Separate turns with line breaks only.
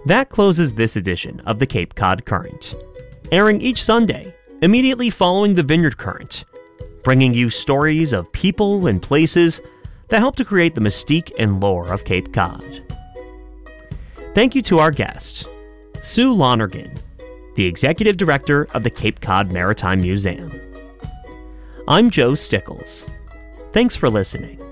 That closes this edition of the Cape Cod Current, airing each Sunday, immediately following the Vineyard Current, bringing you stories of people and places that help to create the mystique and lore of Cape Cod. Thank you to our guest, Sue Lonergan, the Executive Director of the Cape Cod Maritime Museum. I'm Joe Stickles. Thanks for listening.